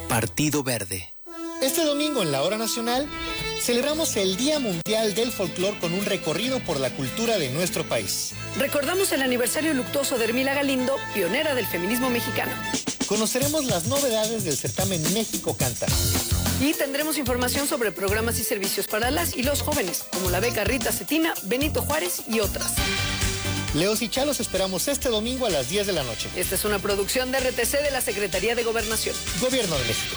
Partido Verde. Este domingo en la Hora Nacional celebramos el Día Mundial del Folclor con un recorrido por la cultura de nuestro país. Recordamos el aniversario luctuoso de Hermila Galindo, pionera del feminismo mexicano. Conoceremos las novedades del certamen México Canta. Y tendremos información sobre programas y servicios para las y los jóvenes, como la beca Rita Cetina, Benito Juárez y otras. Leos y Chalos esperamos este domingo a las 10 de la noche. Esta es una producción de RTC de la Secretaría de Gobernación. Gobierno de México.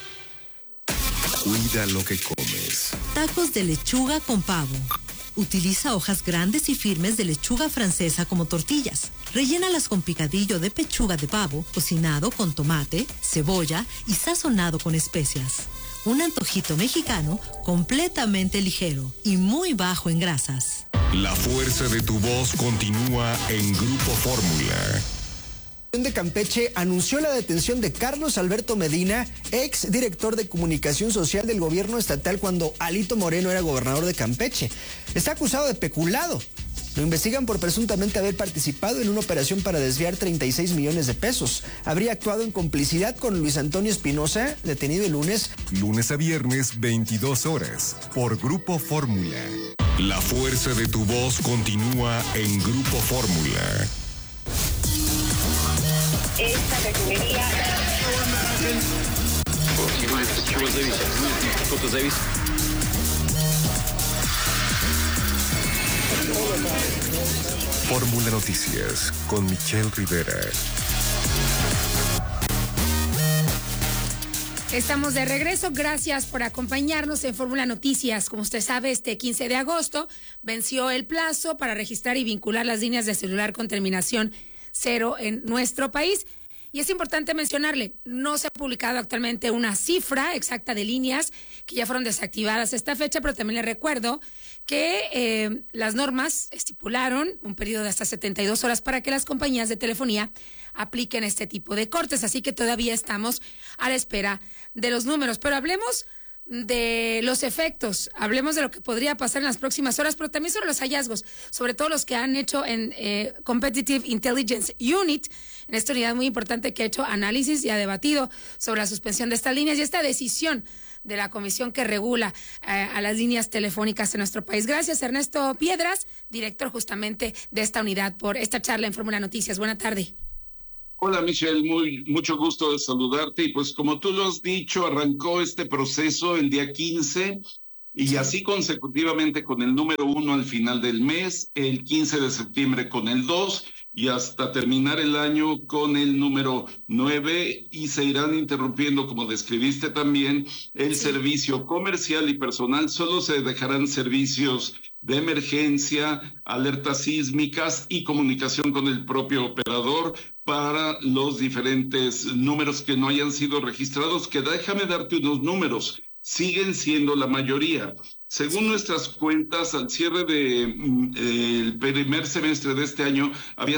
Cuida lo que comes. Tacos de lechuga con pavo. Utiliza hojas grandes y firmes de lechuga francesa como tortillas. Rellénalas con picadillo de pechuga de pavo, cocinado con tomate, cebolla y sazonado con especias. Un antojito mexicano completamente ligero y muy bajo en grasas. La fuerza de tu voz continúa en Grupo Fórmula. De Campeche anunció la detención de Carlos Alberto Medina, ex director de comunicación social del gobierno estatal cuando Alito Moreno era gobernador de Campeche. Está acusado de peculado. Lo investigan por presuntamente haber participado en una operación para desviar 36 millones de pesos. Habría actuado en complicidad con Luis Antonio Espinosa, detenido el lunes. Lunes a viernes, 22 horas, por Grupo Fórmula. La fuerza de tu voz continúa en Grupo Fórmula. Esta refinería. Fórmula Noticias con Michelle Rivera. Estamos de regreso, gracias por acompañarnos en Fórmula Noticias. Como usted sabe, este 15 de agosto venció el plazo para registrar y vincular las líneas de celular con terminación 0 en nuestro país. Y es importante mencionarle, no se ha publicado actualmente una cifra exacta de líneas que ya fueron desactivadas a esta fecha, pero también le recuerdo que las normas estipularon un periodo de hasta 72 horas para que las compañías de telefonía apliquen este tipo de cortes, así que todavía estamos a la espera de los números. Pero hablemos de los efectos, hablemos de lo que podría pasar en las próximas horas, pero también sobre los hallazgos, sobre todo los que han hecho en Competitive Intelligence Unit, en esta unidad muy importante que ha hecho análisis y ha debatido sobre la suspensión de estas líneas y esta decisión de la comisión que regula a las líneas telefónicas en nuestro país. Gracias, Ernesto Piedras, director justamente de esta unidad, por esta charla en Fórmula Noticias. Buena tarde. Hola Michelle, mucho gusto de saludarte y pues como tú lo has dicho, arrancó este proceso el día 15 y así consecutivamente con el número 1 al final del mes, el 15 de septiembre con el 2 y hasta terminar el año con el número 9 y se irán interrumpiendo, como describiste también, el servicio comercial y personal. Solo se dejarán servicios de emergencia, alertas sísmicas y comunicación con el propio operador para los diferentes números que no hayan sido registrados, que déjame darte unos números, siguen siendo la mayoría. Según nuestras cuentas, al cierre del primer semestre de este año, había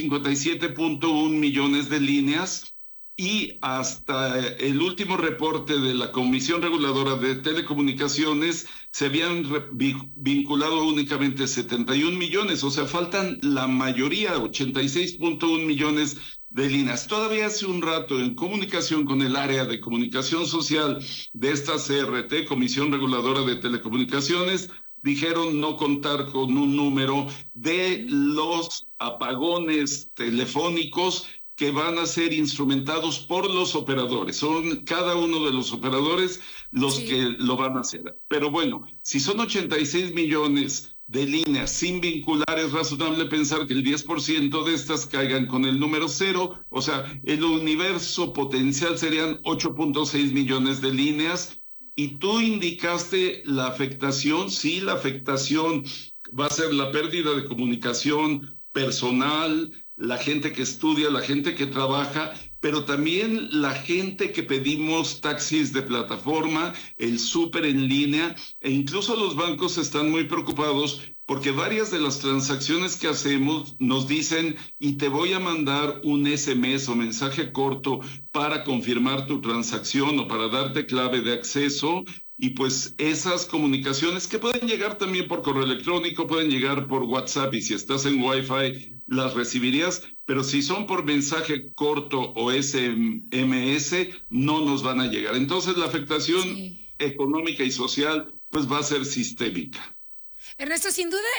157.1 millones de líneas y hasta el último reporte de la Comisión Reguladora de Telecomunicaciones se habían vinculado únicamente 71 millones, o sea, faltan la mayoría, 86.1 millones de líneas. Todavía hace un rato, en comunicación con el área de comunicación social de esta CRT, Comisión Reguladora de Telecomunicaciones, dijeron no contar con un número de los apagones telefónicos que van a ser instrumentados por los operadores. Son cada uno de los operadores los que lo van a hacer. Pero bueno, si son 86 millones de líneas sin vincular, es razonable pensar que el 10% de estas caigan con el número 0, o sea, el universo potencial serían 8.6 millones de líneas. Y tú indicaste la afectación, sí, la afectación va a ser la pérdida de comunicación personal, la gente que estudia, la gente que trabaja, pero también la gente que pedimos taxis de plataforma, el súper en línea, e incluso los bancos están muy preocupados porque varias de las transacciones que hacemos nos dicen y te voy a mandar un SMS o mensaje corto para confirmar tu transacción o para darte clave de acceso, y pues esas comunicaciones que pueden llegar también por correo electrónico, pueden llegar por WhatsApp, y si estás en Wi-Fi las recibirías, pero si son por mensaje corto o SMS, no nos van a llegar. Entonces la afectación económica y social pues va a ser sistémica. Ernesto, sin duda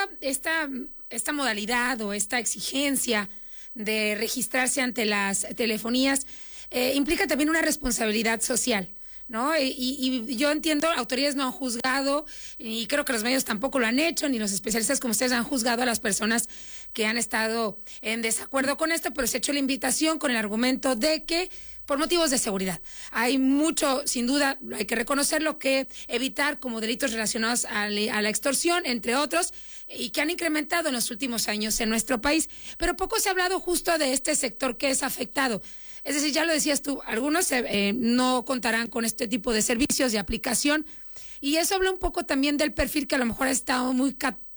esta modalidad o esta exigencia de registrarse ante las telefonías implica también una responsabilidad social, ¿no? Y yo entiendo, autoridades no han juzgado, y creo que los medios tampoco lo han hecho, ni los especialistas como ustedes han juzgado a las personas que han estado en desacuerdo con esto, pero se ha hecho la invitación con el argumento de que por motivos de seguridad. Hay mucho, sin duda, hay que reconocerlo, que evitar como delitos relacionados a la extorsión, entre otros, y que han incrementado en los últimos años en nuestro país. Pero poco se ha hablado justo de este sector que es afectado. Es decir, ya lo decías tú, algunos no contarán con este tipo de servicios de aplicación, y eso habla un poco también del perfil que a lo mejor ha estado muy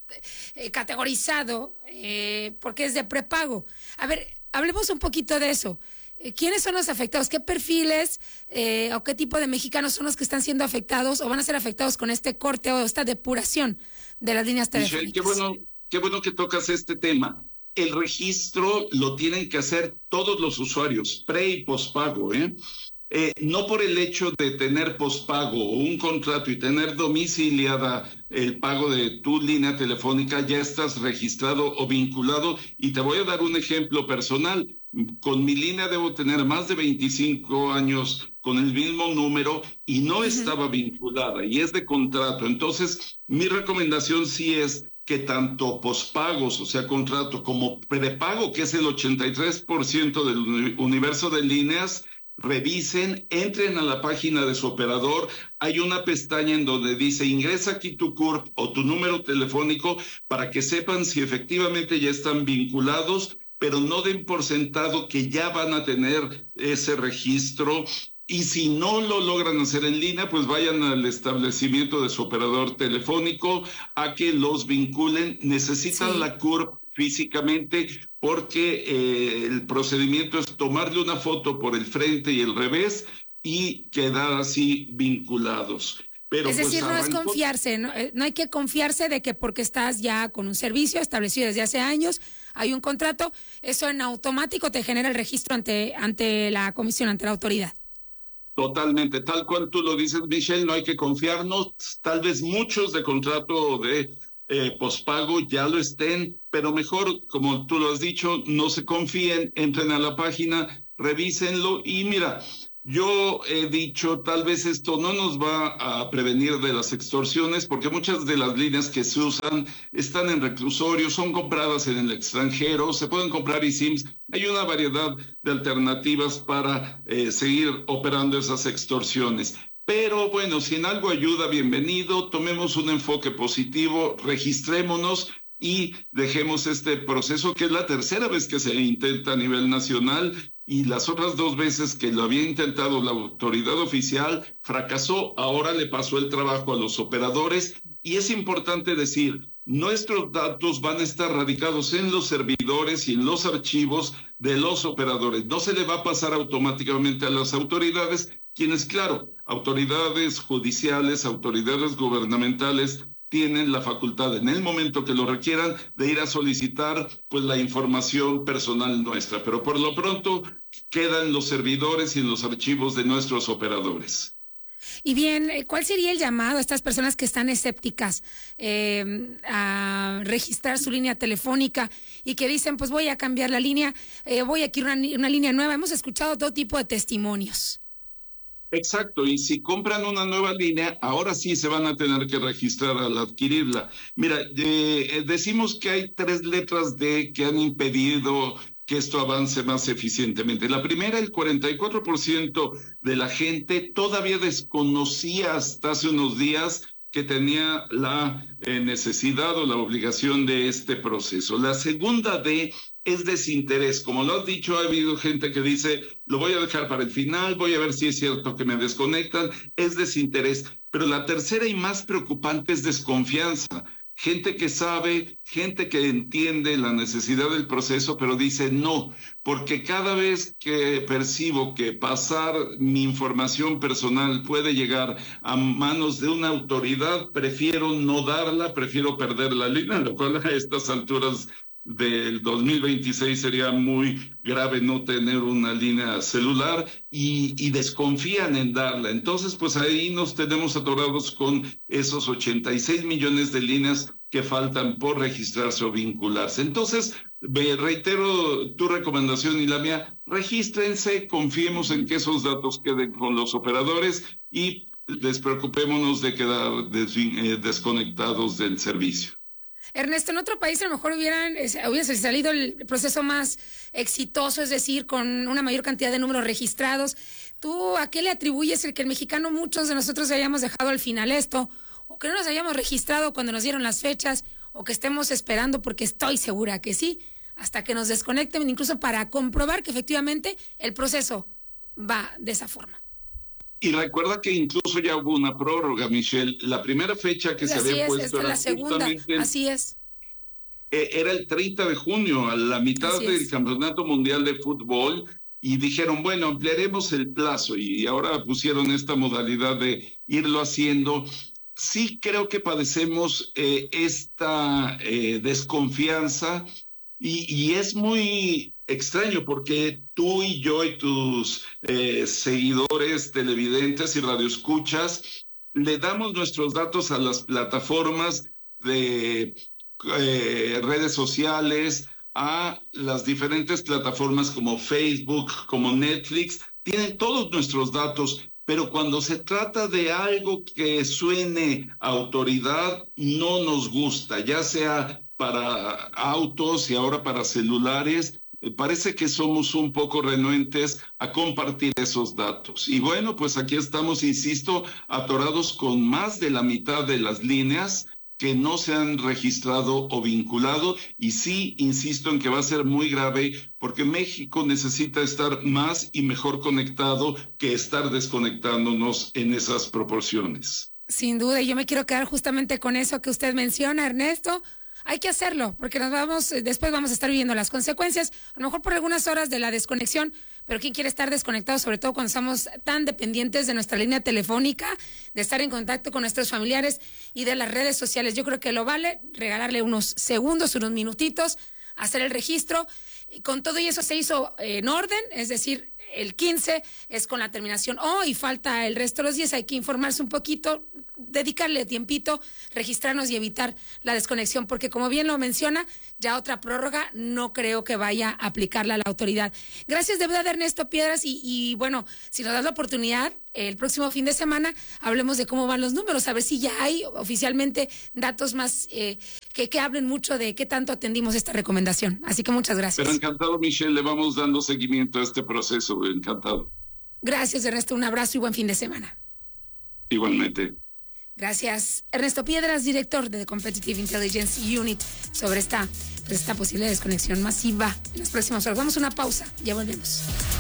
categorizado porque es de prepago. A ver, hablemos un poquito de eso. ¿Quiénes son los afectados? ¿Qué perfiles o qué tipo de mexicanos son los que están siendo afectados o van a ser afectados con este corte o esta depuración de las líneas telefónicas? Michelle, qué bueno que tocas este tema. El registro lo tienen que hacer todos los usuarios, pre y pospago, no por el hecho de tener pospago o un contrato y tener domiciliada el pago de tu línea telefónica, ya estás registrado o vinculado. Y te voy a dar un ejemplo personal. Con mi línea debo tener más de 25 años con el mismo número y no estaba vinculada y es de contrato. Entonces, mi recomendación sí es que tanto pospagos, o sea, contrato, como prepago, que es el 83% del universo de líneas, revisen, entren a la página de su operador. Hay una pestaña en donde dice ingresa aquí tu CURP o tu número telefónico para que sepan si efectivamente ya están vinculados, pero no den por sentado que ya van a tener ese registro. Y si no lo logran hacer en línea, pues vayan al establecimiento de su operador telefónico a que los vinculen. Necesitan la CURP físicamente porque el procedimiento es tomarle una foto por el frente y el revés y quedar así vinculados. Pero es decir, no es confiarse, no hay que confiarse de que porque estás ya con un servicio establecido desde hace años, hay un contrato, eso en automático te genera el registro ante la comisión, ante la autoridad. Totalmente, tal cual tú lo dices, Michelle, no hay que confiarnos. Tal vez muchos de contrato de pospago ya lo estén, pero mejor, como tú lo has dicho, no se confíen, entren a la página, revísenlo. Y mira, yo he dicho, tal vez esto no nos va a prevenir de las extorsiones, porque muchas de las líneas que se usan están en reclusorios, son compradas en el extranjero, se pueden comprar eSIMs. Hay una variedad de alternativas para seguir operando esas extorsiones. Pero bueno, si en algo ayuda, bienvenido, tomemos un enfoque positivo, registrémonos y dejemos este proceso, que es la tercera vez que se intenta a nivel nacional, y las otras 2 veces que lo había intentado la autoridad oficial fracasó. Ahora le pasó el trabajo a los operadores, y es importante decir, nuestros datos van a estar radicados en los servidores y en los archivos de los operadores. No se le va a pasar automáticamente a las autoridades, quienes, claro, autoridades judiciales, autoridades gubernamentales, tienen la facultad en el momento que lo requieran de ir a solicitar pues la información personal nuestra, pero por lo pronto quedan los servidores y en los archivos de nuestros operadores. Y bien, ¿cuál sería el llamado a estas personas que están escépticas a registrar su línea telefónica y que dicen, pues voy a cambiar la línea, voy a adquirir una línea nueva? Hemos escuchado todo tipo de testimonios. Exacto, y si compran una nueva línea, ahora sí se van a tener que registrar al adquirirla. Mira, decimos que hay 3 letras D que han impedido que esto avance más eficientemente. La primera, el 44% de la gente todavía desconocía hasta hace unos días que tenía la necesidad o la obligación de este proceso. La segunda D es desinterés. Como lo has dicho, ha habido gente que dice, lo voy a dejar para el final, voy a ver si es cierto que me desconectan. Es desinterés. Pero la tercera y más preocupante es desconfianza. gente que sabe, gente que entiende la necesidad del proceso, pero dice no, porque cada vez que percibo que pasar mi información personal puede llegar a manos de una autoridad, prefiero no darla, prefiero perder la línea, lo cual a estas alturas del 2026 sería muy grave no tener una línea celular y desconfían en darla. Entonces, pues ahí nos tenemos atorados con esos 86 millones de líneas que faltan por registrarse o vincularse. Entonces, reitero tu recomendación y la mía, regístrense, confiemos en que esos datos queden con los operadores y despreocupémonos de quedar desconectados del servicio. Ernesto, en otro país a lo mejor hubiese salido el proceso más exitoso, es decir, con una mayor cantidad de números registrados. ¿Tú a qué le atribuyes el que el mexicano, muchos de nosotros hayamos dejado al final esto, o que no nos hayamos registrado cuando nos dieron las fechas, o que estemos esperando, porque estoy segura que sí, hasta que nos desconecten, incluso para comprobar que efectivamente el proceso va de esa forma? Y recuerda que incluso ya hubo una prórroga, Michelle. La primera fecha que se había puesto era la segunda, así es. Era el 30 de junio, a la mitad del Campeonato Mundial de Fútbol, y dijeron, bueno, ampliaremos el plazo, y ahora pusieron esta modalidad de irlo haciendo. Sí creo que padecemos esta desconfianza, y es muy extraño porque tú y yo y tus seguidores, televidentes y radioescuchas le damos nuestros datos a las plataformas de redes sociales, a las diferentes plataformas como Facebook, como Netflix, tienen todos nuestros datos, pero cuando se trata de algo que suene a autoridad, no nos gusta, ya sea para autos y ahora para celulares. Parece que somos un poco renuentes a compartir esos datos. Y bueno, pues aquí estamos, insisto, atorados con más de la mitad de las líneas que no se han registrado o vinculado. Y sí, insisto en que va a ser muy grave porque México necesita estar más y mejor conectado que estar desconectándonos en esas proporciones. Sin duda, y yo me quiero quedar justamente con eso que usted menciona, Ernesto. Hay que hacerlo, porque después vamos a estar viviendo las consecuencias, a lo mejor por algunas horas de la desconexión, pero ¿quién quiere estar desconectado? Sobre todo cuando estamos tan dependientes de nuestra línea telefónica, de estar en contacto con nuestros familiares y de las redes sociales. Yo creo que lo vale regalarle unos segundos, unos minutitos, hacer el registro. Con todo y eso se hizo en orden, es decir, el 15 es con la terminación O y falta el resto de los días. Hay que informarse un poquito, dedicarle tiempito, registrarnos y evitar la desconexión, porque como bien lo menciona, ya otra prórroga no creo que vaya a aplicarla a la autoridad. Gracias de verdad, Ernesto Piedras, y bueno, si nos das la oportunidad, el próximo fin de semana hablemos de cómo van los números, a ver si ya hay oficialmente datos más que hablen mucho de qué tanto atendimos esta recomendación. Así que muchas gracias. Pero encantado, Michelle, le vamos dando seguimiento a este proceso, encantado. Gracias, Ernesto, un abrazo y buen fin de semana. Igualmente. Gracias, Ernesto Piedras, director de The Competitive Intelligence Unit, sobre esta posible desconexión masiva en las próximas horas. Vamos a una pausa, ya volvemos.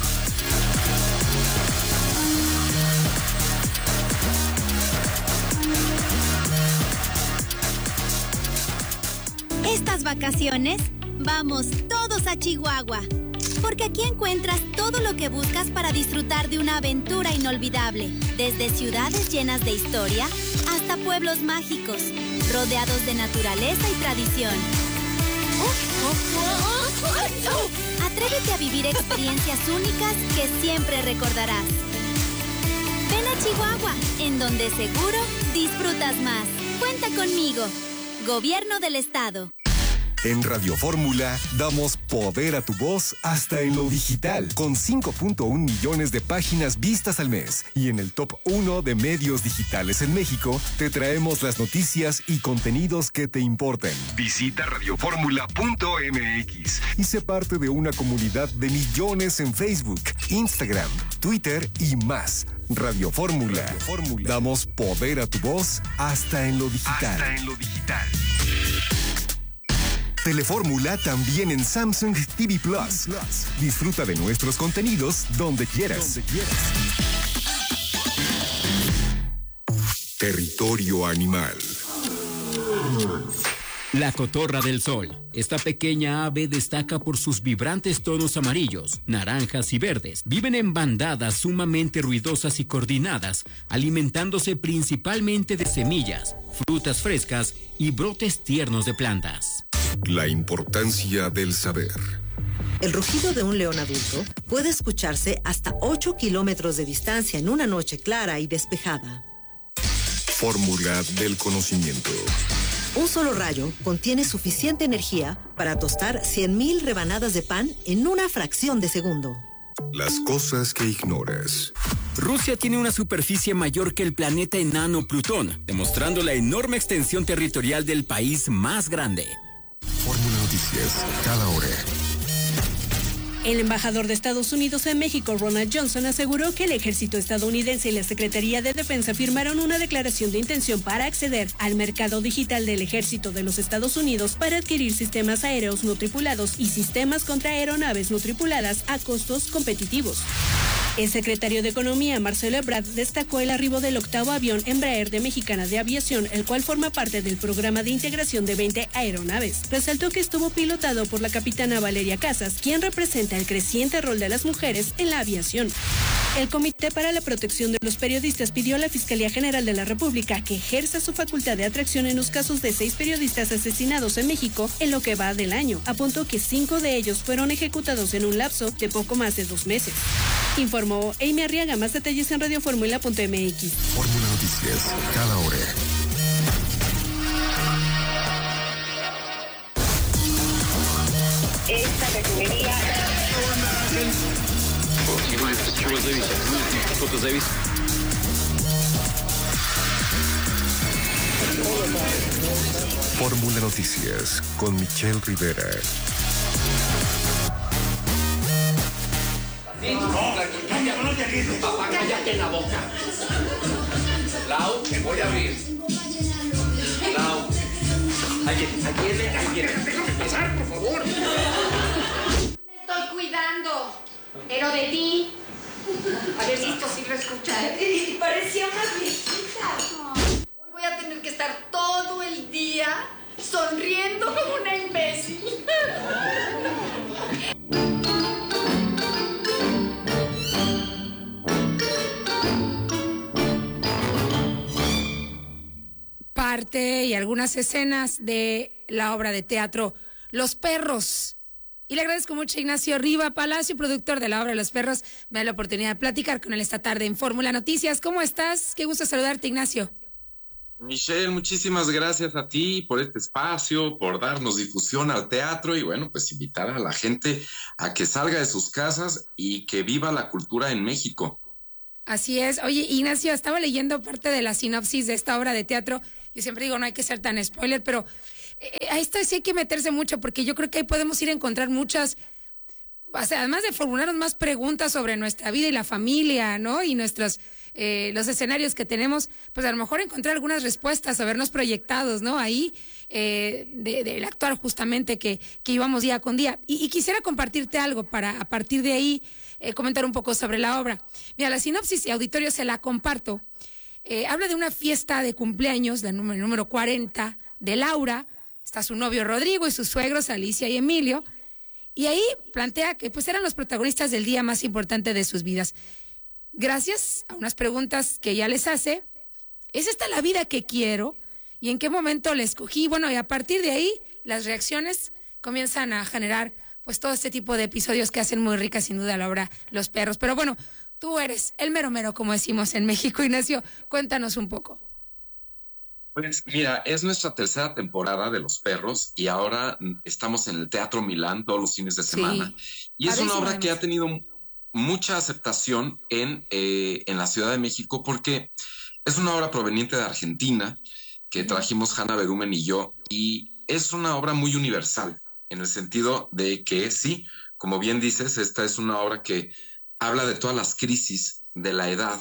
Estas vacaciones, vamos todos a Chihuahua, porque aquí encuentras todo lo que buscas para disfrutar de una aventura inolvidable, desde ciudades llenas de historia hasta pueblos mágicos, rodeados de naturaleza y tradición. Atrévete a vivir experiencias únicas que siempre recordarás. Ven a Chihuahua, en donde seguro disfrutas más. Cuenta conmigo. Gobierno del Estado. En Radio Fórmula damos poder a tu voz hasta en lo digital, con 5.1 millones de páginas vistas al mes. Y en el top 1 de medios digitales en México, te traemos las noticias y contenidos que te importen. Visita radioformula.mx y sé parte de una comunidad de millones en Facebook, Instagram, Twitter y más. Radio Fórmula. Damos poder a tu voz hasta en lo digital. Telefórmula también en Samsung TV Plus. Disfruta de nuestros contenidos donde quieras. Territorio Animal. La cotorra del sol. Esta pequeña ave destaca por sus vibrantes tonos amarillos, naranjas y verdes. Viven en bandadas sumamente ruidosas y coordinadas, alimentándose principalmente de semillas, frutas frescas y brotes tiernos de plantas. La importancia del saber. El rugido de un león adulto puede escucharse hasta 8 kilómetros de distancia en una noche clara y despejada. Fórmula del conocimiento. Un solo rayo contiene suficiente energía para tostar 100,000 rebanadas de pan en una fracción de segundo. Las cosas que ignoras. Rusia tiene una superficie mayor que el planeta enano Plutón, demostrando la enorme extensión territorial del país más grande. Fórmula Noticias, cada hora. El embajador de Estados Unidos en México, Ronald Johnson, aseguró que el ejército estadounidense y la Secretaría de Defensa firmaron una declaración de intención para acceder al mercado digital del ejército de los Estados Unidos para adquirir sistemas aéreos no tripulados y sistemas contra aeronaves no tripuladas a costos competitivos. El secretario de Economía, Marcelo Ebrard, destacó el arribo del 8º avión Embraer de Mexicana de Aviación, el cual forma parte del programa de integración de 20 aeronaves. Resaltó que estuvo pilotado por la capitana Valeria Casas, quien representa el creciente rol de las mujeres en la aviación. El Comité para la Protección de los Periodistas pidió a la Fiscalía General de la República que ejerza su facultad de atracción en los casos de 6 periodistas asesinados en México en lo que va del año. Apuntó que 5 de ellos fueron ejecutados en un lapso de poco más de 2 meses. Informó Amy Arriaga. Más detalles en radioformula.mx. Fórmula Noticias, cada hora. Esta refinería. Fórmula Noticias con Michelle Rivera. Papá, cállate la boca. Lau, te voy a abrir. Lau. Ahí viene. Déjame pasar, por favor. Me estoy cuidando, pero de ti. A ver si esto sí lo escuchas. Parecía una viejita. Hoy voy a tener que estar todo el día sonriendo como una imbécil. Parte y algunas escenas de la obra de teatro Los Perros. Y le agradezco mucho a Ignacio Riva Palacio, productor de la obra Los Perros. Me da la oportunidad de platicar con él esta tarde en Fórmula Noticias. ¿Cómo estás? Qué gusto saludarte, Ignacio. Michelle, muchísimas gracias a ti por este espacio, por darnos difusión al teatro y bueno, pues invitar a la gente a que salga de sus casas y que viva la cultura en México. Así es. Oye, Ignacio, estaba leyendo parte de la sinopsis de esta obra de teatro. Yo siempre digo, no hay que ser tan spoiler, pero a esto sí hay que meterse mucho porque yo creo que ahí podemos ir a encontrar muchas, o sea, además de formularnos más preguntas sobre nuestra vida y la familia, ¿no? Y nuestros, los escenarios que tenemos, pues a lo mejor encontrar algunas respuestas, habernos proyectados, ¿no? Ahí, del actuar justamente que íbamos día con día. Y quisiera compartirte algo para, a partir de ahí, comentar un poco sobre la obra. Mira, la sinopsis y auditorio se la comparto. Habla de una fiesta de cumpleaños, la número 40, de Laura. Está su novio Rodrigo y sus suegros Alicia y Emilio. Y ahí plantea que pues eran los protagonistas del día más importante de sus vidas. Gracias a unas preguntas que ella les hace, ¿es esta la vida que quiero? ¿Y en qué momento la escogí? Bueno, y a partir de ahí, las reacciones comienzan a generar pues todo este tipo de episodios que hacen muy rica sin duda la obra Los Perros. Pero bueno, tú eres el mero mero, como decimos en México, Ignacio. Cuéntanos un poco. Pues mira, es nuestra tercera temporada de Los Perros y ahora estamos en el Teatro Milán todos los fines de semana. Sí, y es una obra que ha tenido mucha aceptación en la Ciudad de México porque es una obra proveniente de Argentina que trajimos Hanna Berumen y yo, y es una obra muy universal en el sentido de que sí, como bien dices, esta es una obra que habla de todas las crisis de la edad,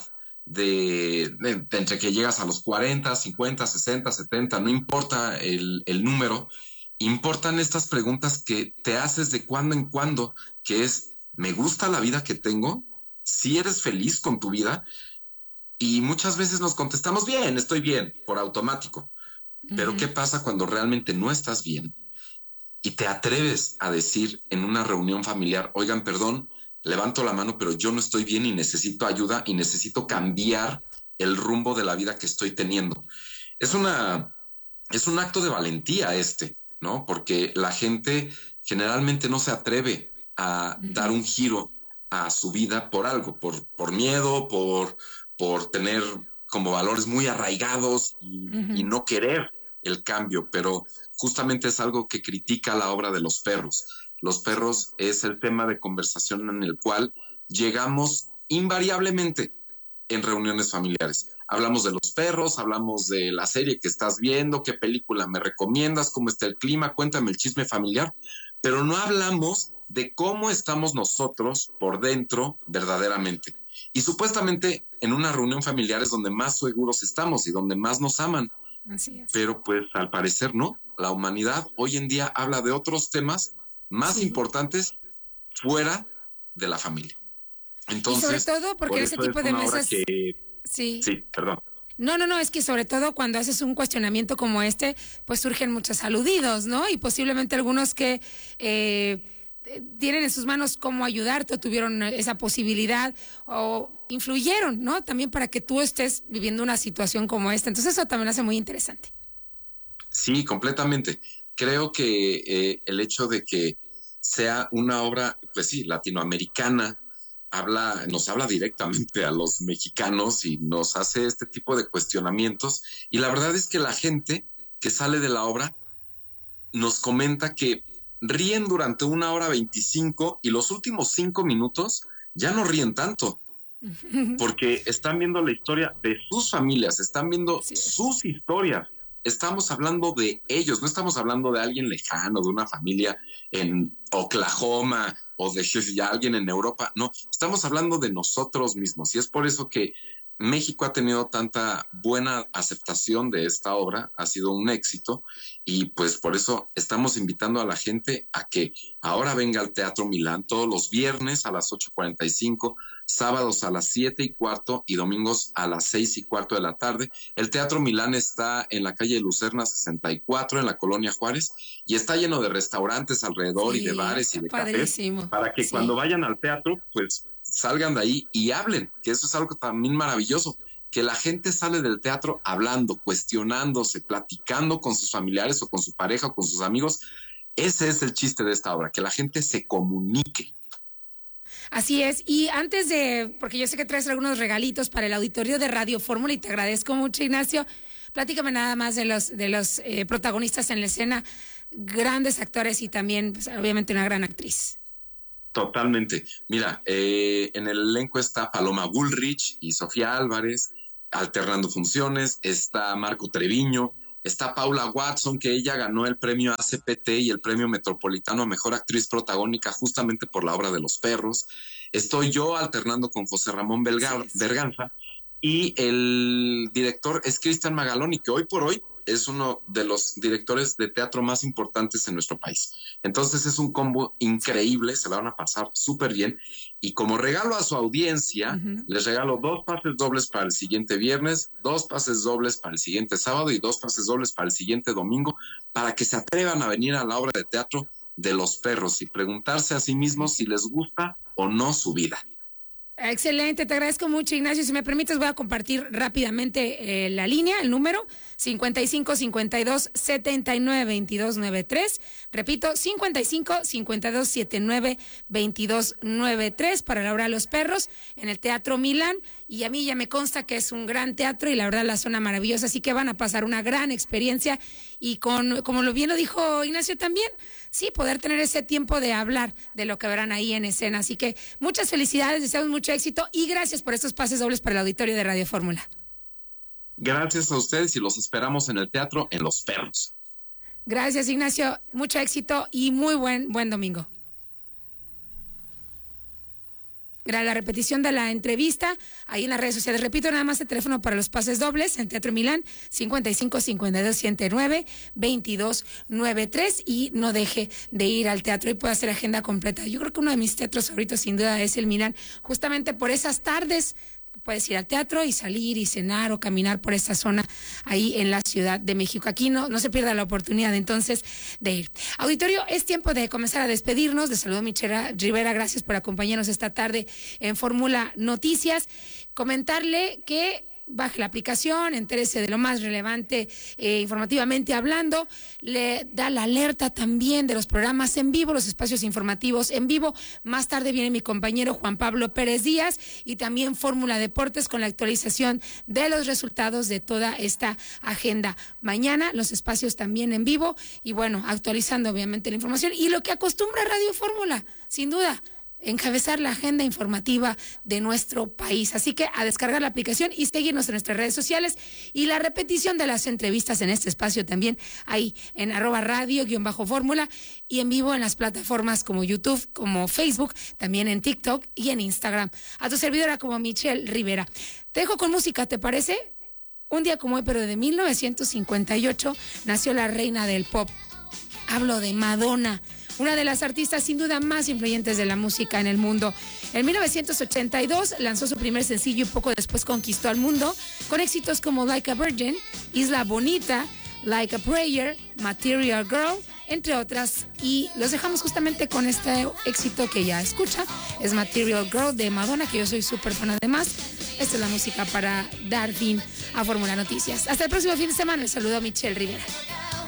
de entre que llegas a los 40, 50, 60, 70, no importa el número, importan estas preguntas que te haces de cuando en cuando, que es, ¿me gusta la vida que tengo? ¿Si eres feliz con tu vida? Y muchas veces nos contestamos bien, estoy bien, por automático. Pero ¿qué pasa cuando realmente no estás bien y te atreves a decir en una reunión familiar, oigan, perdón, levanto la mano, pero yo no estoy bien y necesito ayuda y necesito cambiar el rumbo de la vida que estoy teniendo? Es un acto de valentía ¿no? Porque la gente generalmente no se atreve a dar un giro a su vida por algo, por miedo, por tener como valores muy arraigados y no querer el cambio, pero justamente es algo que critica la obra de Los Perros. Los Perros es el tema de conversación en el cual llegamos invariablemente en reuniones familiares. Hablamos de los perros, hablamos de la serie que estás viendo, qué película me recomiendas, cómo está el clima, cuéntame el chisme familiar, pero no hablamos de cómo estamos nosotros por dentro verdaderamente. Y supuestamente en una reunión familiar es donde más seguros estamos y donde más nos aman. Así es. Pero pues al parecer no. La humanidad hoy en día habla de otros temas más importantes fuera de la familia. Entonces, y sobre todo porque ese tipo de mesas... Sí, perdón. No, es que sobre todo cuando haces un cuestionamiento como pues surgen muchos aludidos, ¿no? Y posiblemente algunos que tienen en sus manos cómo ayudarte o tuvieron esa posibilidad o influyeron, ¿no? También para que tú estés viviendo una situación como esta. Entonces eso también hace muy interesante. Sí, completamente. Creo que el hecho de que sea una obra, pues sí, latinoamericana, nos habla directamente a los mexicanos y nos hace este tipo de cuestionamientos. Y la verdad es que la gente que sale de la obra nos comenta que ríen durante 1:25 y los últimos 5 minutos ya no ríen tanto, porque están viendo la historia de sus familias, están viendo sus historias. Estamos hablando de ellos, no estamos hablando de alguien lejano, de una familia en Oklahoma o de alguien en Europa. No, estamos hablando de nosotros mismos y es por eso que México ha tenido tanta buena aceptación de esta obra, ha sido un éxito y pues por eso estamos invitando a la gente a que ahora venga al Teatro Milán todos los viernes a las 8:45, sábados a las 7:15 y domingos a las 6:15 de la tarde. El Teatro Milán está en la calle Lucerna 64 en la Colonia Juárez y está lleno de restaurantes alrededor y de bares y de cafés para que cuando vayan al teatro pues salgan de ahí y hablen, que eso es algo también maravilloso, que la gente sale del teatro hablando, cuestionándose, platicando con sus familiares o con su pareja o con sus amigos. Ese es el chiste de esta obra, que la gente se comunique. Así es, y antes porque yo sé que traes algunos regalitos para el auditorio de Radio Fórmula y te agradezco mucho, Ignacio, platícame nada más de los protagonistas en la escena, grandes actores y también, pues, obviamente, una gran actriz. Totalmente. Mira, en el elenco está Paloma Bullrich y Sofía Álvarez, alternando funciones, está Marco Treviño, está Paula Watson, que ella ganó el premio ACPT y el premio Metropolitano a Mejor Actriz Protagónica justamente por la obra de Los Perros. Estoy yo alternando con José Ramón Berganza y el director es Cristian Magaloni, que hoy por hoy es uno de los directores de teatro más importantes en nuestro país. Entonces es un combo increíble, se la van a pasar súper bien. Y como regalo a su audiencia, les regalo 2 pases dobles para el siguiente viernes, 2 pases dobles para el siguiente sábado y 2 pases dobles para el siguiente domingo, para que se atrevan a venir a la obra de teatro de Los Perros y preguntarse a sí mismos si les gusta o no su vida. Excelente, te agradezco mucho, Ignacio. Si me permites, voy a compartir rápidamente la línea, el número 55 52 79 22 93. Repito, 55 52 79 22 93 para la obra de Los Perros en el Teatro Milán. Y a mí ya me consta que es un gran teatro y la verdad la zona maravillosa, así que van a pasar una gran experiencia y como bien lo dijo Ignacio también, sí, poder tener ese tiempo de hablar de lo que verán ahí en escena. Así que muchas felicidades, deseamos mucho éxito y gracias por estos pases dobles para el auditorio de Radio Fórmula. Gracias a ustedes y los esperamos en el teatro en Los Perros. Gracias, Ignacio, mucho éxito y muy buen domingo. La repetición de la entrevista ahí en las redes sociales. Repito nada más el teléfono para los pases dobles en Teatro Milán, 55 52 109 22 93 y no deje de ir al teatro y puede hacer agenda completa. Yo creo que uno de mis teatros favoritos sin duda es el Milán, justamente por esas tardes puedes ir al teatro y salir y cenar o caminar por esta zona ahí en la Ciudad de México. Aquí no se pierda la oportunidad entonces de ir. Auditorio, es tiempo de comenzar a despedirnos. De saludo Michelle Rivera, gracias por acompañarnos esta tarde en Fórmula Noticias. Comentarle que baje la aplicación, entérese de lo más relevante informativamente hablando, le da la alerta también de los programas en vivo, los espacios informativos en vivo. Más tarde viene mi compañero Juan Pablo Pérez Díaz y también Fórmula Deportes con la actualización de los resultados de toda esta agenda. Mañana los espacios también en vivo y bueno, actualizando obviamente la información y lo que acostumbra Radio Fórmula, sin duda, encabezar la agenda informativa de nuestro país. Así que a descargar la aplicación y seguirnos en nuestras redes sociales y la repetición de las entrevistas en este espacio también ahí en @radio_fórmula y en vivo en las plataformas como YouTube, como Facebook, también en TikTok y en Instagram. A tu servidora como Michelle Rivera. Te dejo con música, ¿te parece? Un día como hoy, pero de 1958, nació la reina del pop. Hablo de Madonna, una de las artistas sin duda más influyentes de la música en el mundo. En 1982 lanzó su primer sencillo y poco después conquistó al mundo con éxitos como Like a Virgin, Isla Bonita, Like a Prayer, Material Girl, entre otras. Y los dejamos justamente con este éxito que ya escucha. Es Material Girl de Madonna, que yo soy súper fan además. Esta es la música para dar fin a Fórmula Noticias. Hasta el próximo fin de semana. Les saludo a Michelle Rivera.